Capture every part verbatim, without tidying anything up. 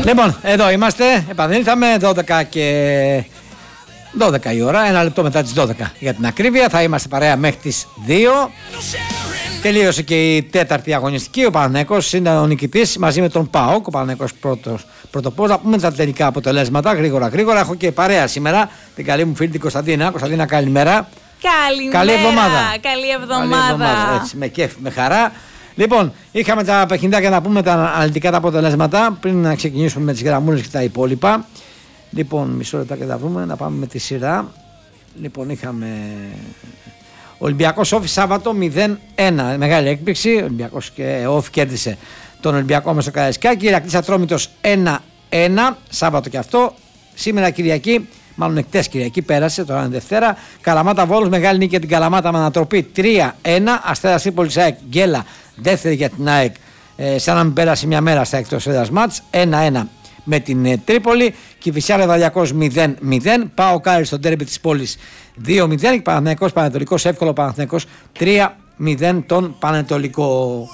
Λοιπόν, εδώ είμαστε, επανήλθαμε δώδεκα και δώδεκα η ώρα, ένα λεπτό μετά τις δώδεκα για την ακρίβεια. Θα είμαστε παρέα μέχρι τις δύο. Τελείωσε και η τέταρτη αγωνιστική. Ο Παναθηναϊκός είναι ο νικητής μαζί με τον ΠΑΟΚ. Ο Παναθηναϊκός πρώτος πρωτοπόρος. Θα πούμε τα τελικά αποτελέσματα γρήγορα γρήγορα. Έχω και παρέα σήμερα την καλή μου φίλη την Κωνσταντίνα. Κωνσταντίνα, καλημέρα. Καλημέρα. Καλή εβδομάδα. Καλή εβδομάδα. Καλή εβδομάδα. Έτσι, με κέφι, με χαρά. Λοιπόν, είχαμε τα παιχνιδάκια να πούμε τα αναλυτικά τα αποτελέσματα πριν να ξεκινήσουμε με τις γραμμούλες και τα υπόλοιπα. Λοιπόν, μισό λεπτά και τα βρούμε, να πάμε με τη σειρά. Λοιπόν, είχαμε Ολυμπιακός Όφη Σάββατο μηδέν ένα. Μεγάλη έκπληξη. Ο Ολυμπιακός και Όφη κέρδισε τον Ολυμπιακό μέσα στο Καραϊσκάκι. Ηρακλής Ατρόμητος ένα ένα. Σάββατο και αυτό. Σήμερα Κυριακή, μάλλον εκτές Κυριακή πέρασε, τώρα είναι Δευτέρα. Καλαμάτα Βόλος, μεγάλη νίκη για την Καλαμάτα με ανατροπή τρία ένα. Αστέρας Τρίπολης ΑΕΚ Γκέλα, δεύτερη για την ΑΕΚ, ε, σαν να μην πέρασε μια μέρα στα εκτός έδρας μάτς. ένα ένα με την ε, Τρίπολη. Κηφισιά Ρεδαλιακός μηδέν μηδέν. ΠΑΟΚ Άρης στο ντέρμπι της πόλης δύο μηδέν. Και Παναθηναϊκός Πανετολικός, εύκολο Παναθηναϊκός τρία μηδέν τον Πανετολικό.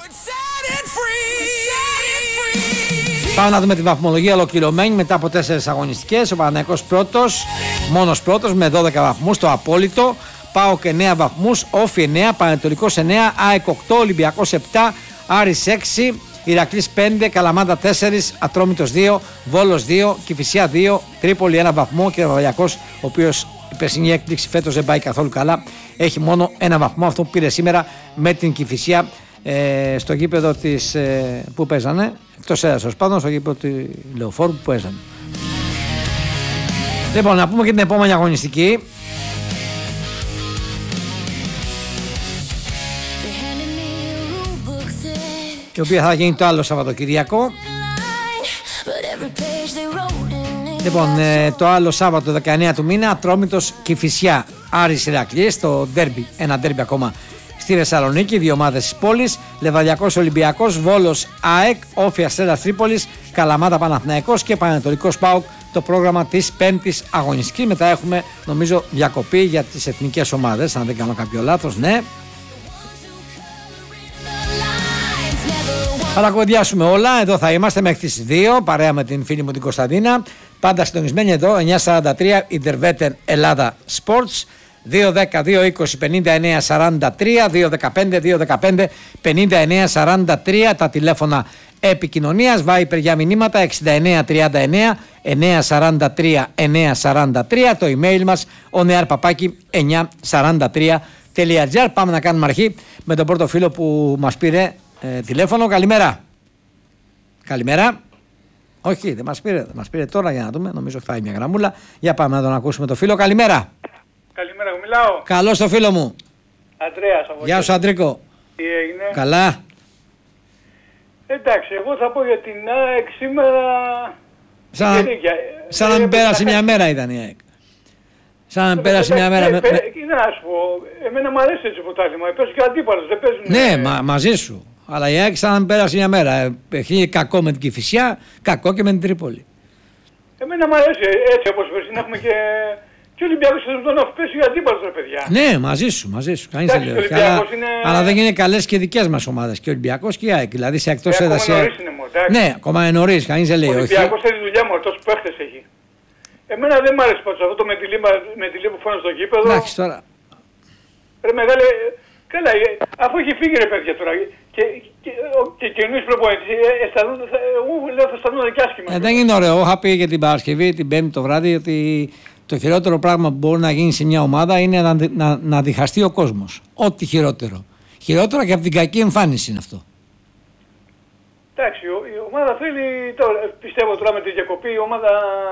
Πάμε να δούμε τη βαθμολογία ολοκληρωμένη μετά από τέσσερις αγωνιστικές. Ο Παναθηναϊκός πρώτος, μόνος πρώτος με δώδεκα βαθμούς, το απόλυτο. ΠΑΟΚ εννέα βαθμούς, Όφη εννέα, Πανετολικός εννέα, ΑΕΚ οκτώ, Ολυμπιακός επτά, Άρης έξι, Ηρακλής πέντε, Καλαμάτα τέσσερα, Ατρόμητος δύο, Βόλος δύο, Κηφισιά δύο, Τρίπολη ένα βαθμό και Ρεδαλιακός, ο οποίος η περσινή έκπληξη φέτος δεν πάει καθόλου καλά, έχει μόνο ένα βαθμό, αυτό που πήρε σήμερα με την Κηφισιά ε, στο γήπεδο της, ε, που παίζανε, εκτός έδρας ως πάντων, στο γήπεδο του Λεωφόρου που παίζανε. Λοιπόν, να πούμε και την επόμενη αγωνιστική. Η οποία θα γίνει το άλλο Σαββατοκυριακό. Λοιπόν, ε, το άλλο Σάββατο δεκαεννέα του μήνα, Ατρόμητος Κηφισιά, Άρης Ηρακλής, το ντέρμπι, ένα ντέρμπι ακόμα στη Θεσσαλονίκη, δύο ομάδες της πόλης, Λεβαδιακός Ολυμπιακός, Βόλος ΑΕΚ, Όφη Αστέρας Τρίπολης, Καλαμάτα Παναθηναϊκός και Πανετολικός ΠΑΟΚ, το πρόγραμμα της πέμπτης αγωνιστικής. Μετά έχουμε, νομίζω, διακοπή για τις εθνικές ομάδες, αν δεν κάνω κάποιο λάθος, ναι. Θα τα κουβεντιάσουμε όλα, εδώ θα είμαστε μέχρι τις δύο, παρέα με την φίλη μου την Κωνσταντίνα. Πάντα συντονισμένοι εδώ, εννιά σαράντα τρία, Ιντερβέτεν Ελλάδα Sports, δύο δέκα δύο είκοσι πενήντα εννέα σαράντα τρία, δύο δεκαπέντε δύο δεκαπέντε πενήντα εννέα σαράντα τρία, τα τηλέφωνα επικοινωνίας, Viber για μηνύματα εξήντα εννέα τριάντα εννέα εννέα σαράντα τρία εννέα σαράντα τρία, το email μας onear παπάκι εννιά σαράντα τρία τελεία τζι άρ. Πάμε να κάνουμε αρχή με τον πρώτο φίλο που μας πήρε Ε, τηλέφωνο. Καλημέρα. Καλημέρα. Όχι, δεν μας πήρε. Δεν μας πήρε τώρα για να δούμε. Νομίζω ότι θα είναι μια γραμμούλα. Για πάμε να τον ακούσουμε το φίλο. Καλημέρα. Καλημέρα, μιλάω. Καλώς το φίλο μου. Αντρέας από Γεια σου, Αντρίκο. Τι έγινε? Καλά. Εντάξει, εγώ θα πω για την ΑΕΚ σήμερα. Σαν, να, σαν να μην πέρασε μια μέρα ήταν η ΑΕΚ. Σαν να μην πέρασε μια μέρα. Κοίτα να σου πω, εμένα μου αρέσει έτσι το πρωτάθλημα. Παίζουν και αντίπαλος, δεν παίζουν. Ναι, μα, μαζί σου. Αλλά η ΑΕΚ σαν να μην πέρασε μια μέρα. Έχει κακό με την Κηφισιά, κακό και με την Τρίπολη. Εμένα μου αρέσει έτσι όπως πέρσι να έχουμε και. Και ο Ολυμπιακός και τον έχει πέσει για αντίπαλος, ρε παιδιά. Ναι, μαζί σου, μαζί σου. Κανείς δεν λέει. Αλλά, είναι... αλλά δεν είναι καλές και δικές μας ομάδες. Και ο Ολυμπιακός και η ΑΕΚ. Δηλαδή σε εκτός ε, έδρας. Ναι, ακόμα είναι νωρίς. Κανείς δεν λέει. Ο Ολυμπιακός θέλει δουλειά μου, τόσο παίχτες έχει. Εμένα δεν μ' άρεσε πάντως αυτό το με τη που φώνω στο γήπεδο. Εντάξει τώρα. Ρε μεγάλε, καλά, αφού έχει φύγει ρε παιδιά τώρα και, και, και καινούργιος προπονητής, εγώ λέω θα αισθανόνται και άσχημα. Ε, δεν είναι ωραίο. Είχα πει για την Παρασκευή, την Πέμπτη το βράδυ, ότι το χειρότερο πράγμα που μπορεί να γίνει σε μια ομάδα είναι να, να, να διχαστεί ο κόσμος. Ό,τι χειρότερο. Χειρότερο και από την κακή εμφάνιση είναι αυτό. Εντάξει, η ομάδα θέλει, τώρα, πιστεύω τώρα με τη διακοπή, η ομάδα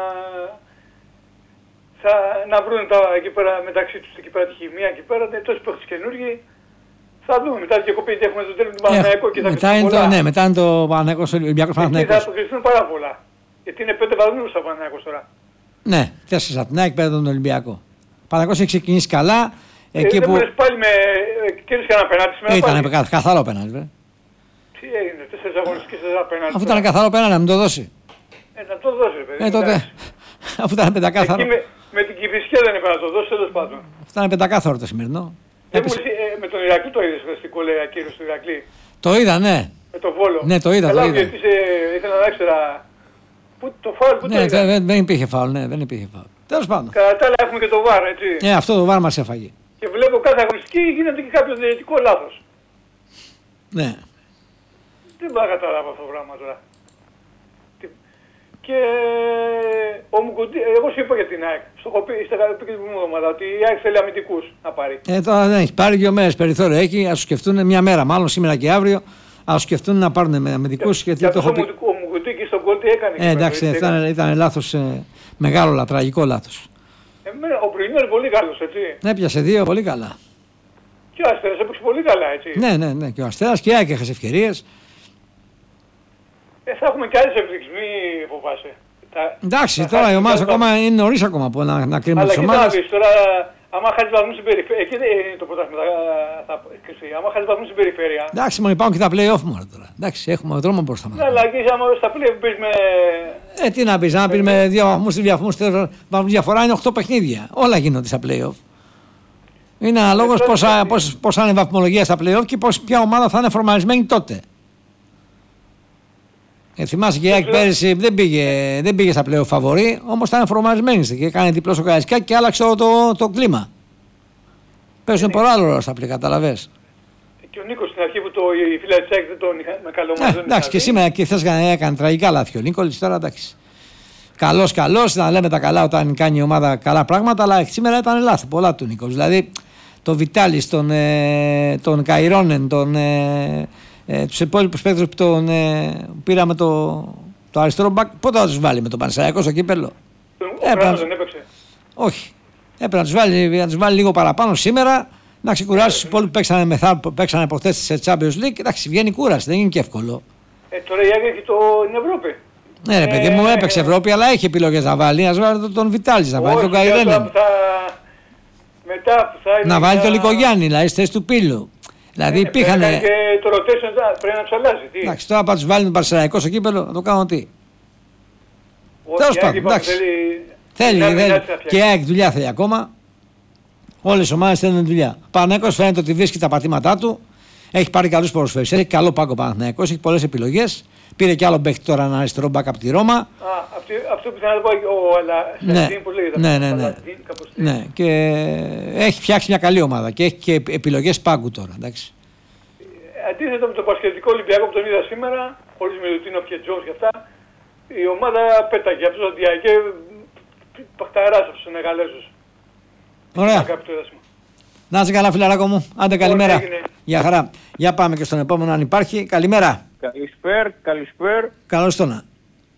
θα να βρουν τα εκεί πέρα μεταξύ τους εκεί πέρα τη χημεία εκεί πέρα, είναι τόσοι παίχτες καινούργιοι. Θα δούμε μετά τη διακοπή τι έχουμε στο τέλος του Παναθηναϊκού και θα μετά είναι το, ναι, μετά είναι το Παναθηναϊκός, Ολυμπιακός Παναθηναϊκός. Εκεί θα αποκριστούν πάρα πολλά. Γιατί είναι πέντε βαθμούς στο Παναθηναϊκός τώρα. Ναι, τέσσερα από την ΑΕΚ, πέντε τον Ολυμπιακό. Ο Παναθηναϊκός έχει ξεκινήσει καλά. Εκεί ε, που... Δεν πάλι με κέρδισε κανένα πενάλτι σήμερα. Ήταν καθαρό πενάλτι. Τι έγινε, τέσσερις αγωνιστικές τέσσερα πενάλτι. Αφού ήταν καθαρό πενάλτι να μην το δώσει. Ε, να το δώσει ρε παιδί. Ε, τότε. Αφού ήταν πεντακάθαρο. Με, με την Κηφισιά δεν έπρεπε να το δώσει, τέλος πάντων. Αυτό ήταν πεντακάθαρο το σημερινό. Ε, Έπεσε... ε, με τον Ηρακλή το είδες στην κολέα κύριος του Ηρακλή. Το είδα, ναι. Με τον Βόλο. Ναι, το είδα. Καλά, το είδα. Γιατί ε, ήθελα να ήξερα Που, το φάουλ που ναι, το έκανε. δεν, δεν υπήρχε φάουλ, ναι, δεν υπήρχε φάουλ. Τέλος πάντων. Κατά τα άλλα έχουμε και το βάρ, έτσι. Ε, αυτό το βάρ μας έφαγε. Και βλέπω κάθε αγωνιστική γίνεται και κάποιο διαιτητικό λάθος. Ναι. Δεν μπορώ να καταλάβω αυτό το πράγμα τώρα. Και ο Μουκουντή, εγώ σου είπα για την ΑΕΚ. Στο έχω πει, στην προηγούμενη εβδομάδα ότι η ΑΕΚ θέλει αμυντικούς να πάρει. Ε, τώρα δεν έχει πάρει δύο μέρες περιθώριο. Έχει, ας σκεφτούν μια μέρα, μάλλον σήμερα και αύριο, ας σκεφτούν να πάρουν με αμυντικούς. Και, γιατί και το έχω πει. Ο Μουκουντή και στον γκολ τι έκανε. Ε, εντάξει, έκανε. ήταν, ήταν λάθος, ε, μεγάλο, τραγικό λάθος. Εμένα, ο πρωινός είναι πολύ καλός, έτσι. Έπιασε δύο πολύ καλά. Και ο Αστέρας έπαιξε πολύ καλά, έτσι. Ναι, ναι, ναι. Και ο Αστέρας και η ΑΕΚ έχασε ευκαιρίες. Ε, θα έχουμε και άλλες εκπλήξεις, μη φοβάσαι. Τα, εντάξει, τώρα οι ομάδες ακόμα είναι νωρίς ακόμα που να, να κρίνουμε τις ομάδες. Αλλά κοίτα, τώρα, άμα χάσεις βαθμούς στην περιφέρεια, εκεί δεν είναι το πρωτάθλημα, θα κρυφτεί. Άμα χάσεις βαθμούς στην περιφέρεια. Εντάξει, μόνο υπάρχουν και τα play-off μόνο τώρα. Εντάξει, έχουμε δρόμο μπροστά μας. Ναι, αλλά εκεί άμα στα play-off πεις με... Ε, τι να πεις, να πεις με δύο βαθμούς, τρεις βαθμούς, τέσσερις βαθμούς διαφορά είναι οκτώ παιχνίδια. Όλα γίνονται στα play-off. Είναι αναλόγως ε, πόσα, πώς, πώς θα είναι η βαθμολογία στα play-off και πώς, ποια ομάδα θα είναι φορμαρισμένη τότε. Ε, θυμάσαι και η ΑΕΚ πέρυσι δεν πήγε, δεν πήγε στα play-off φαβορί, όμως ήταν φορμαρισμένη και έκανε διπλό στο Καραϊσκάκι και άλλαξε το, το, το κλίμα. Παίζουν ναι. πολλά ρόλο στα play, καταλαβες. Και ο Νίκος στην αρχή που το, οι φίλοι της ΑΕΚ δεν τον είχαν με καλό ε, εντάξει, και σήμερα και χθες έκανε τραγικά λάθη ο Νίκολης, τώρα εντάξει. Καλός, καλός, να λέμε τα καλά όταν κάνει η ομάδα καλά πράγματα, αλλά σήμερα ήταν λάθη πολλά του Νίκος. Δηλαδή, τον Βιτάλης, τον, ε, τον Καϊρόνεν, τον, ε, ε, τους υπόλοιπους παίκτες που τον ε, πήραμε το, το αριστερό μπακ, πότε θα τους βάλει με τον Πανσεραϊκό στο κύπελλο. Ο Κράτος δεν έπαιξε. Όχι. Έπρεπε να τους βάλει, να τους βάλει λίγο παραπάνω σήμερα, να ξεκουράσει τους υπόλοιπους που παίξανε, μεθά, παίξανε προχθές σε Champions League. Εντάξει, βγαίνει κούραση, δεν είναι και εύκολο. Ε, τώρα η ΑΕΚ έχει το, την Ευρώπη. Ναι, ρε παιδί μου, έπαιξε Ευρώπη, αλλά έχει επιλογές να βάλει. Να βάλει τον Βιτάλη, να βάλει τον Καϊρένεν. Μετά θα να βάλει τον Λικογιάννη, δηλαδή στη θέση του Πύλου. Δηλαδή ε, υπήρχαν. Και το rotation πρέπει να του αλλάζει. Τι. Εντάξει, τώρα θα του βάλει τον Πανσεραϊκό στο κύπελλο, να το κάνω τι. Τέλος πάντων, εντάξει. Θέλει, θέλει, θέλει. Και η ΑΕΚ δουλειά θέλει ακόμα. Όλες οι ομάδες θέλουν δουλειά. Ο Παναθηναϊκός φαίνεται ότι βρίσκει τα πατήματά του. Έχει πάρει καλούς ποδοσφαιριστές, έχει καλό πάγκο Παναθηναϊκός, έχει πολλές επιλογές. Πήρε κι άλλο παίχτη τώρα ένα αριστερό μπακ από τη Ρώμα. Α, αυτό που θέλω να πω, ο Αλασσαντίν, πώς λέγεται. Ναι, ναι, ναι. ναι. Και έχει φτιάξει μια καλή ομάδα και έχει και επιλογές πάγκου τώρα, εντάξει. Αντίθετα με το Πασχετικό Ολυμπιακό που τον είδα σήμερα, χωρίς Μιλουτίνοφ και Τζόνς και αυτά, η ομάδα πέταγε αυτός ο Διάκε, παχταράς αυτούς τους Σενεγαλέζους. Ωραία. Να είσαι καλά φιλαράκο μου, άντε καλημέρα. Έγινε. Γεια χαρά. Για πάμε και στον επόμενο αν υπάρχει. Καλημέρα. Καλησπέρα, καλησπέρα. Καλώς το να.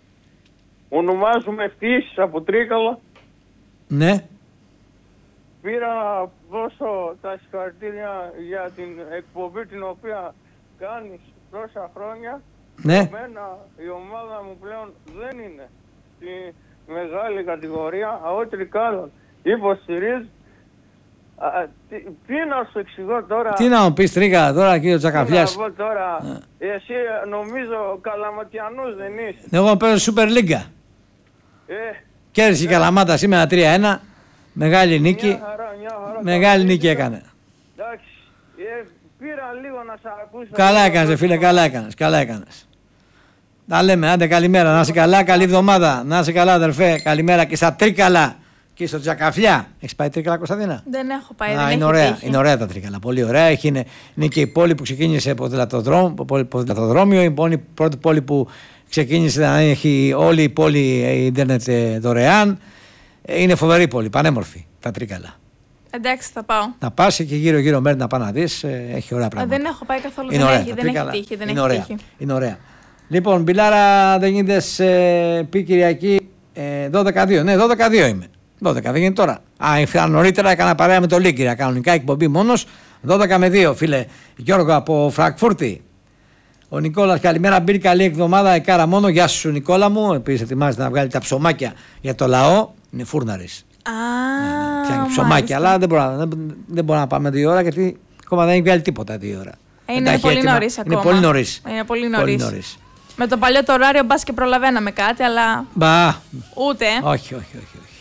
Ονομάζομαι Ευτύχης από Τρίκαλα. Ναι. Πήρα να δώσω τα συγχαρητήρια για την εκπομπή την οποία κάνεις τόσα χρόνια. Ναι. Εμένα η ομάδα μου πλέον δεν είναι στη μεγάλη κατηγορία, αότρι κάλλον υποστηρίζει. Α, τι, τι να σου εξηγώ τώρα. Τι να μου πεις Τρίκα τώρα κύριο Τσακαφιάς. Τι να πω τώρα. Yeah. Εσύ νομίζω Καλαματιανός δεν είσαι. Εγώ παίζω Super League. Ε, Κέρδισε η Καλαμάτα σήμερα τρία ένα. Μεγάλη νίκη. Μια χαρά, μια χαρά. Μεγάλη νίκη έκανε. Εντάξει. Ε, πήρα λίγο να σε ακούσω. Καλά έκανες φίλε, καλά έκανες. Καλά έκανες. Τα λέμε, άντε καλημέρα. Να είσαι καλά, καλή εβδομάδα. Να είσαι καλά αδερφέ. Καλημέρα και στα Τρίκαλα. Και στο Τζακαφιά. Έχεις πάει Τρίκαλα, Κωνσταντίνα? Δεν έχω πάει. Α, δεν είναι, ωραία, είναι ωραία τα Τρίκαλα. Πολύ ωραία. Έχει, είναι, είναι και η πόλη που ξεκίνησε ποδηλατοδρόμιο. Η πόλη, πρώτη πόλη που ξεκίνησε να έχει όλη η πόλη ίντερνετ ε, δωρεάν. Ε, είναι φοβερή πόλη, πανέμορφη τα Τρίκαλα. Εντάξει, θα πάω. Να πας και γύρω-γύρω μέρη να πας να δεις. Ε, έχει ωραία πράγματα. Α, δεν έχω πάει καθόλου. Είναι δεν ωραία, έχει, δεν έχει τύχει. Δεν είναι, έχει ωραία. τύχει. είναι ωραία. Λοιπόν, Μπιλάρα, δεν γίνεται ε, πει Κυριακή ε, δώδεκα δύο. Ναι, δώδεκα δύο είμαι. δώδεκα δεν γίνεται τώρα. Α, ήρθα νωρίτερα, έκανα παρέα με το Λίγκυρα. Κανονικά εκπομπή μόνος. δώδεκα με δύο, φίλε Γιώργο από Φραγκφούρτη. Ο Νικόλας, καλημέρα. Μπήρε καλή εκδομάδα. Εκάρα μόνο. Γεια σου, Νικόλα μου. Επίσης, ετοιμάζεται να βγάλει τα ψωμάκια για το λαό. Είναι φούρναρης. Α, ναι, ναι, ψωμάκια, αλλά δεν μπορούμε δεν, δεν μπορώ να πάμε δύο ώρα γιατί ακόμα δεν έχει βγάλει τίποτα δύο ώρα. Είναι, είναι πολύ νωρίς ακόμα. Είναι πολύ νωρίς. Είναι πολύ νωρίς. Με το παλιό το ωράριο μπας και προλαβαίναμε κάτι, αλλά. Μπα. Ούτε. Όχι, όχι, όχι. όχι.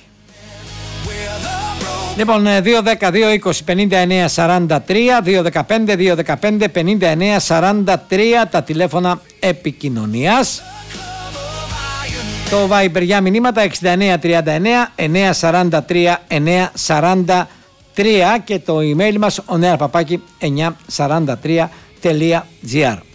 Λοιπόν, δύο δέκα δύο είκοσι πενήντα εννέα σαράντα τρία, δύο δεκαπέντε δύο δεκαπέντε πενήντα εννέα σαράντα τρία τα τηλέφωνα επικοινωνίας. Το Viber για μηνύματα εξήντα εννέα τριάντα εννέα εννιακόσια σαράντα τρία εννιακόσια σαράντα τρία και το email μας ο νέα παπάκι εννιακόσια σαράντα τρία τελεία τζι άρ.